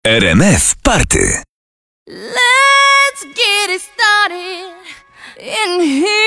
RMF Party. Let's get it started in here.